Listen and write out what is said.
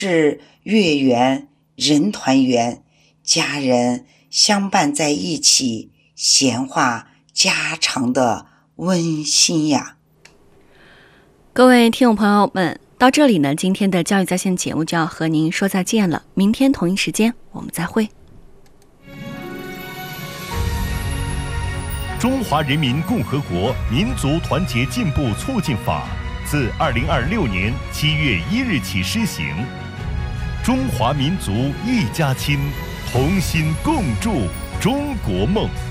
是月圆人团圆，家人相伴在一起，闲话家常的温馨呀。 各位听众朋友们，到这里呢，今天的教育在线节目就要和您说再见了。明天同一时间我们再会。 中华人民共和国民族团结进步促进法自2026年7月1日起施行。中华民族一家亲，同心共筑中国梦。